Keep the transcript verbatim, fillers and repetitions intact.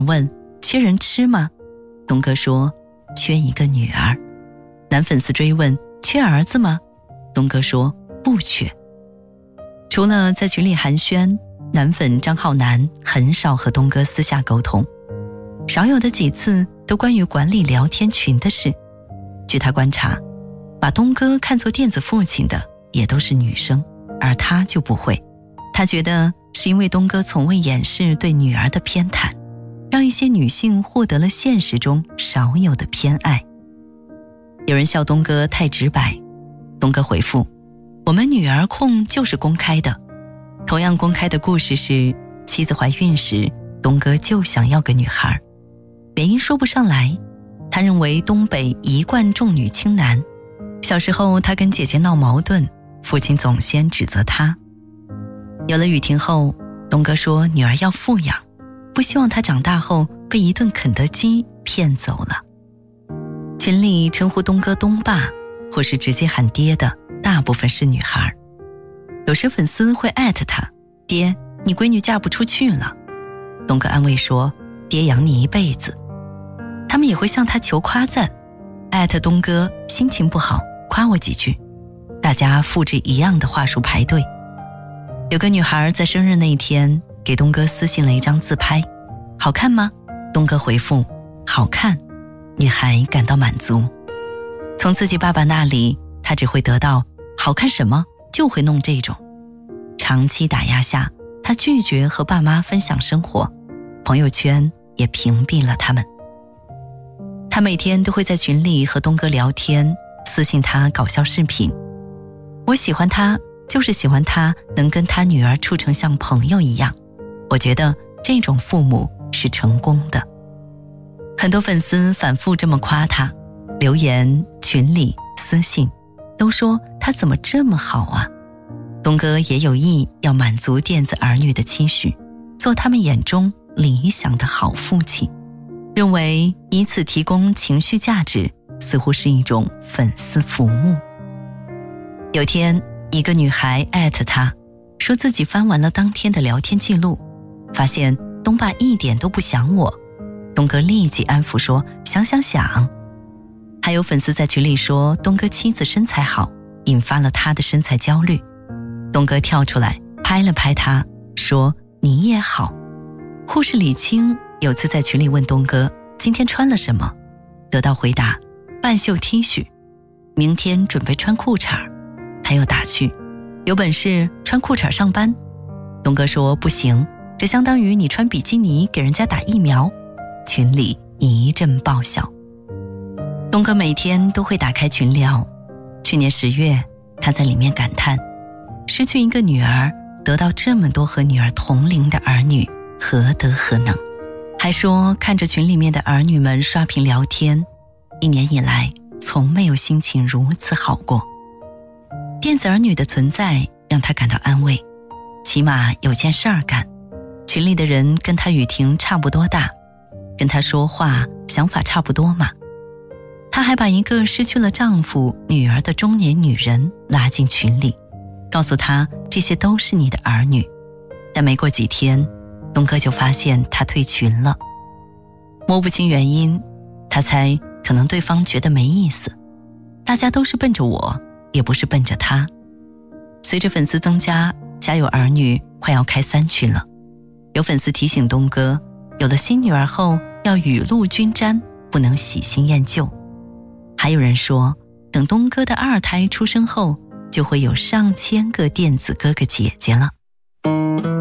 问缺人吃吗？东哥说缺一个女儿。男粉丝追问缺儿子吗？东哥说不缺。除了在群里寒暄，男粉张浩南很少和东哥私下沟通，少有的几次都关于管理聊天群的事。据他观察，把东哥看作电子父亲的也都是女生，而他就不会。他觉得是因为东哥从未掩饰对女儿的偏袒，让一些女性获得了现实中少有的偏爱。有人笑东哥太直白，东哥回复，我们女儿控就是公开的。同样公开的故事是，妻子怀孕时，东哥就想要个女孩，原因说不上来，他认为东北一贯重女轻男，小时候他跟姐姐闹矛盾，父亲总先指责他。有了雨婷后，东哥说女儿要富养，不希望她长大后被一顿肯德基骗走了。群里称呼东哥东爸，或是直接喊爹的大部分是女孩。有时粉丝会艾特他，爹，你闺女嫁不出去了。东哥安慰说，爹养你一辈子。他们也会向他求夸赞，艾特东哥心情不好，夸我几句。大家复制一样的话术排队。有个女孩在生日那一天给东哥私信了一张自拍，好看吗？东哥回复，好看。女孩感到满足。从自己爸爸那里，她只会得到好看什么就会弄这种。长期打压下，她拒绝和爸妈分享生活，朋友圈也屏蔽了他们。她每天都会在群里和东哥聊天，私信他搞笑视频。我喜欢他，就是喜欢他能跟他女儿处成像朋友一样。我觉得这种父母是成功的。很多粉丝反复这么夸他，留言、群里、私信都说他怎么这么好啊。东哥也有意要满足电子儿女的期许，做他们眼中理想的好父亲，认为以此提供情绪价值似乎是一种粉丝服务。有天一个女孩艾特他，说自己翻完了当天的聊天记录，发现东爸一点都不想我。东哥立即安抚说，想想想。还有粉丝在群里说东哥妻子身材好，引发了他的身材焦虑。东哥跳出来拍了拍他，说你也好。护士李青有次在群里问东哥今天穿了什么，得到回答半袖 T 恤，明天准备穿裤衩。他又打趣，有本事穿裤衩上班。东哥说不行，这相当于你穿比基尼给人家打疫苗。群里一阵爆笑。东哥每天都会打开群聊，去年十月他在里面感叹，失去一个女儿，得到这么多和女儿同龄的儿女，何德何能。还说看着群里面的儿女们刷屏聊天，一年以来从没有心情如此好过。电子儿女的存在让他感到安慰，起码有件事儿干。群里的人跟他雨婷差不多大，跟他说话想法差不多嘛。他还把一个失去了丈夫女儿的中年女人拉进群里，告诉他这些都是你的儿女。但没过几天，东哥就发现他退群了，摸不清原因，他猜可能对方觉得没意思，大家都是奔着我，也不是奔着他。随着粉丝增加，家有儿女快要开三群了。有粉丝提醒东哥，有了新女儿后要雨露均沾，不能喜新厌旧。还有人说，等东哥的二胎出生后，就会有上千个电子哥哥姐姐了。